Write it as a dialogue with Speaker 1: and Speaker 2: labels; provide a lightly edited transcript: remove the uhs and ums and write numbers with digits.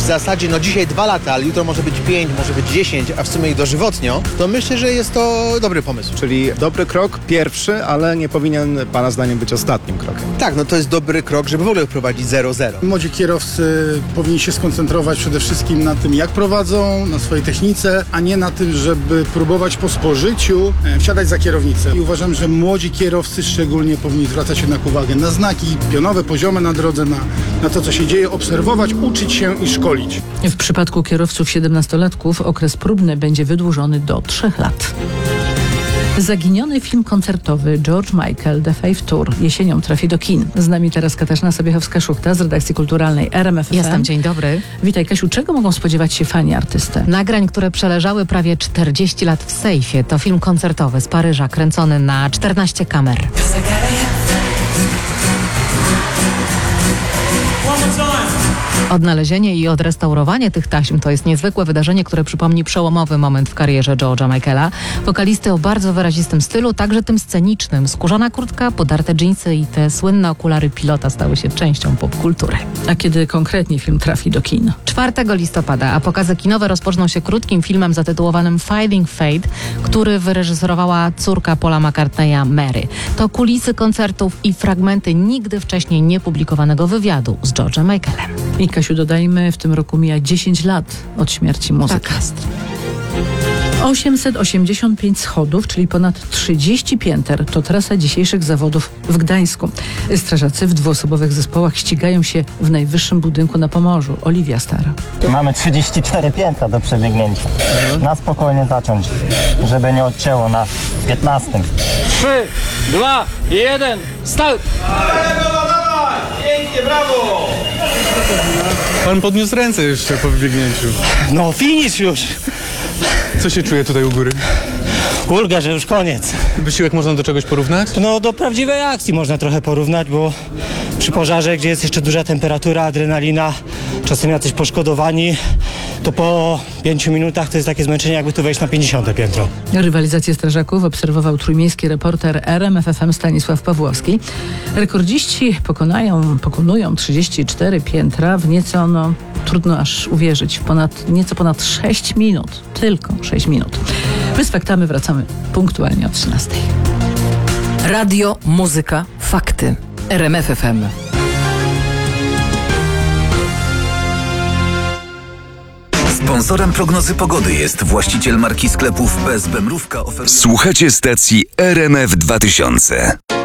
Speaker 1: zasadzie, no dzisiaj 2 lata, ale jutro może być 5, może być 10, a w sumie i dożywotnio, to myślę, że jest to dobry pomysł.
Speaker 2: Czyli dobry krok, pierwszy, ale nie powinien Pana zdaniem być ostatnim krokiem.
Speaker 1: Tak, no to jest dobry krok, żeby w ogóle wprowadzić 0-0.
Speaker 3: Młodzi kierowcy powinni się skoncentrować przede wszystkim na tym, jak prowadzą, na swojej technice, a nie na tym, żeby próbować po spożyciu wsiadać za kierownicę. I uważam, że młodzi kierowcy szczególnie powinni zwracać jednak uwagę na znaki pionowe, poziome na drodze, na to, co się dzieje, obserwować, uczyć się i szkolić.
Speaker 4: W przypadku kierowców 17-latków okres próbny będzie wydłużony do 3 lat. Zaginiony film koncertowy George Michael The Five Tour jesienią trafi do kin. Z nami teraz Katarzyna Sobiechowska-Szuchta z redakcji kulturalnej RMF FM.
Speaker 5: Jestem, dzień dobry.
Speaker 4: Witaj Kasiu, czego mogą spodziewać się fani artysty?
Speaker 5: Nagrań, które przeleżały prawie 40 lat w sejfie. To film koncertowy z Paryża, kręcony na 14 kamer. Odnalezienie i odrestaurowanie tych taśm to jest niezwykłe wydarzenie, które przypomni przełomowy moment w karierze George'a Michaela. Wokalisty o bardzo wyrazistym stylu, także tym scenicznym. Skórzana kurtka, podarte dżinsy i te słynne okulary pilota stały się częścią popkultury.
Speaker 4: A kiedy konkretnie film trafi do kin?
Speaker 5: 4 listopada, a pokazy kinowe rozpoczną się krótkim filmem zatytułowanym Fighting Fate, który wyreżyserowała córka Paula McCartneya, Mary. To kulisy koncertów i fragmenty nigdy wcześniej niepublikowanego wywiadu z George'em Michaelem.
Speaker 4: I Kasiu, dodajmy, w tym roku mija 10 lat od śmierci muzyka.
Speaker 5: Tak jest.
Speaker 4: 885 schodów, czyli ponad 30 pięter, to trasa dzisiejszych zawodów w Gdańsku. Strażacy w dwuosobowych zespołach ścigają się w najwyższym budynku na Pomorzu. Oliwia Stara.
Speaker 6: Mamy 34 piętra do przebiegnięcia. Na spokojnie zacząć, żeby nie odcięło na 15.
Speaker 7: 3, 2, 1, start!
Speaker 8: Pięknie, brawo!
Speaker 9: Pan podniósł ręce jeszcze po wybiegnięciu.
Speaker 6: No finish już!
Speaker 9: Co się czuje tutaj u góry?
Speaker 6: Ulga, że już koniec.
Speaker 9: Wysiłek można do czegoś porównać?
Speaker 6: No do prawdziwej akcji można trochę porównać, bo przy pożarze, gdzie jest jeszcze duża temperatura, adrenalina, czasem jacyś poszkodowani, to po 5 minutach to jest takie zmęczenie, jakby tu wejść na 50 piętro.
Speaker 4: Rywalizację strażaków obserwował trójmiejski reporter RMF FM Stanisław Pawłowski. Rekordziści pokonują 34 piętra w nieco, trudno aż uwierzyć, w nieco ponad 6 minut. Tylko 6 minut. My z faktami wracamy punktualnie o 13.
Speaker 10: Radio, muzyka, fakty. RMF FM.
Speaker 11: Sponsorem prognozy pogody jest właściciel marki sklepów BSB Mrówka.
Speaker 12: Słuchacie stacji RMF 2000.